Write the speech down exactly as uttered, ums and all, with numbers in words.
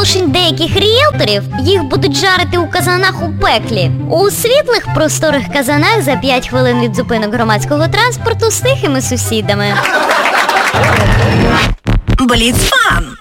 оголошень деяких ріелторів, їх будуть жарити у казанах у пеклі. У світлих просторих казанах за п'ять хвилин від зупинок громадського транспорту з тихими сусідами. Бліц-фан!